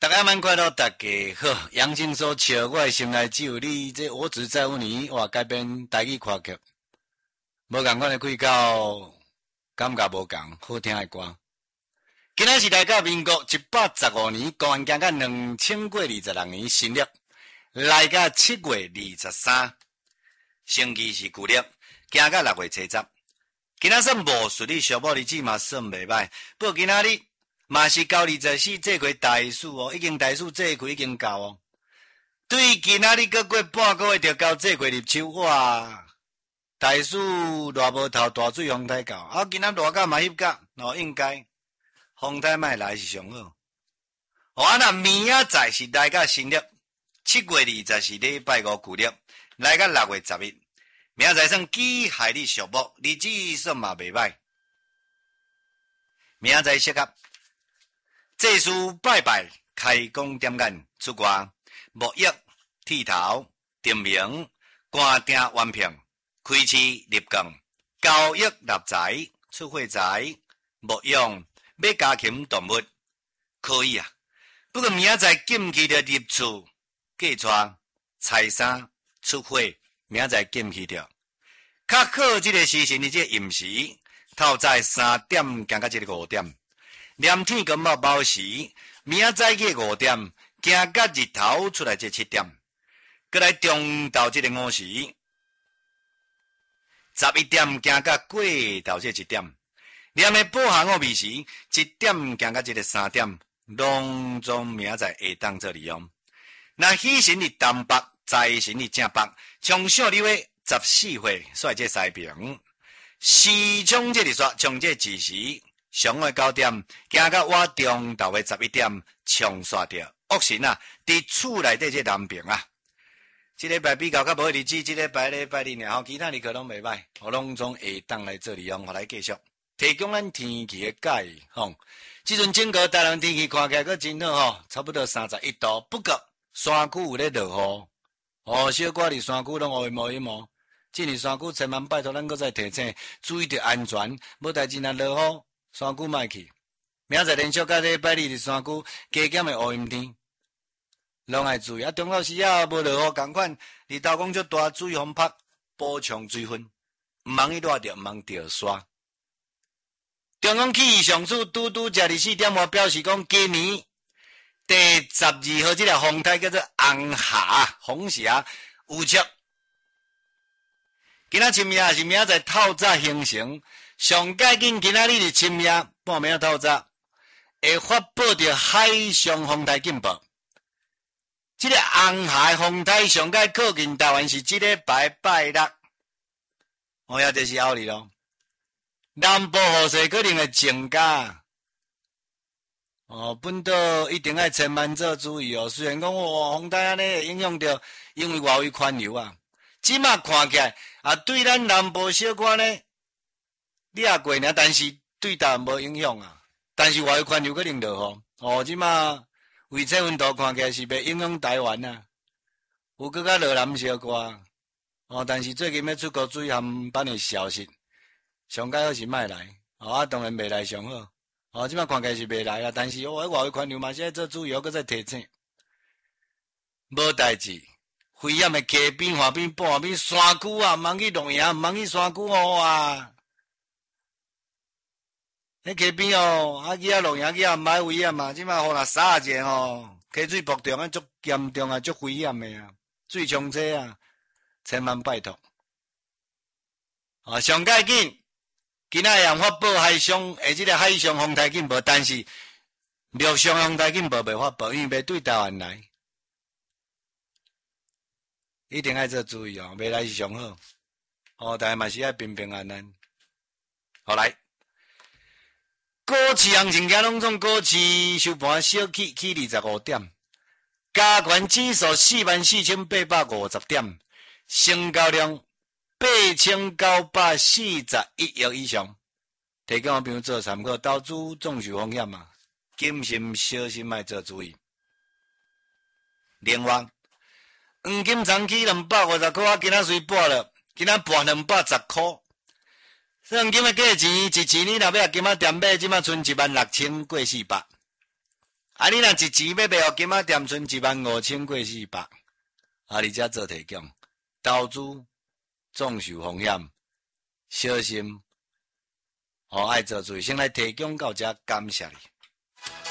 大家蛮快乐，大家好。杨青所笑，我的心内只有你。这我只在乎你。哇，改编台语歌曲，无共款的开口，感觉无共，好听的歌。今仔是来到民国115年，公元行到2026年新历，来到7月23，星期是旧历，行到6月初10。今仔算无顺利，小宝日子嘛算袂歹，不过今仔日。嘛是到24这回大暑哦，已经大暑这回已经到哦。对今仔日过过半个月就到这回入秋哇！大暑热无透，大水风台到，啊今仔热甲嘛翕甲，哦应该风台莫来是上好。哦啊那明仔载是来到新历，7月20是礼拜5旧历，来到6月11，明仔载算己亥日属木，日子算嘛袂歹。明仔载适合。祭祀拜拜，开工点眼，出外沐浴、剃头、点名、关订完聘、开市入贡、交易立财、出货财、牧养、买家禽动物，可以啊。不过明仔载禁忌着入厝、嫁娶、财产、出货，明仔载禁忌着。较好这个时辰的这个饮食，透早3点行到这个5点。连天光冒卯时，明仔载去5点，行到日头出来这7点，过来中昼这个5时，11点行到过昼这1点，连个保行午时1点行到这个3点，拢总明仔载会当做利用。那喜神日东北，财神日正北，从小日话14岁，率这西平，时冲这日煞，从这子时。上午9点，行到我中昼的11点，冲刷掉。恶神啊，伫厝内底这南平啊。这礼拜比较较无日子，这礼拜日尔，其他日课拢袂歹，我拢总会当来做利用，我来继续提供咱天气的解吼。即阵整个台湾天气看起来阁真好吼，差不多31度，不过山区有咧落雨，哦，小可伫山区拢有毛。这日山区千万拜托咱阁再提醒，注意着安全，无代志若落雨。山区莫去，明仔载连续到礼拜日伫山区加减的乌阴天，拢爱注意。啊，中昼时啊无落雨，共款日头讲足大水风拍，补充水分，毋茫去热着，毋茫着沙。中央气象署拄这24点外表示讲，今年第12号这个风台叫做红霞，红霞有测。今仔深夜是明仔载透早形成。上介紧，今仔日是深夜半暝透早，会发布着海上风台警报。这个红海风台上介靠近台湾是这礼拜拜六，也就是后日咯。南部雨势可能会增加，本岛一定要千万做注意哦。虽然讲风台安尼影响着，因为外围环流啊，即马看起来对咱南部小可呢。你也过呢，但是对台无影响啊。但是外围环流可能落雨，即马微测温度看起来是袂影响台湾啊。有搁较落南小可，但是最近要出国注意航班的消息，上介好是莫来，当然袂来上好。即马看起来是袂来啊，但是外围环流嘛是要做注意，搁再提醒。无代志，危险的溪边、河边、半边、山区啊，毋通去露营，毋通去山区啊。迄溪边去露营去毋歹危险嘛，即马雨若洒者溪水暴涨足严重啊，足危险的啊，水冲车啊，千万拜托。上介紧，今仔会发布海上即个海上风台警报，但是陆上风台警报袂发布，因为袂对台湾来，一定要做注意袂来是上好。但系嘛是要平平安安。好来。股市行情行拢总股市收盘小起25点，加权指数44,850点，成交量8,941亿以上。提供我朋友做参考，投资总是风险嘛，谨慎小心要做注意。另外，黄金长期250块，今仔随破了，今仔破210块。黄金的价钱，一年若要金仔店买，即马剩16000过400。 你若一钱要卖互金仔店剩15400过400，你才做提供，投资总受风险，小心，爱做注意，先来提供到这，感谢你。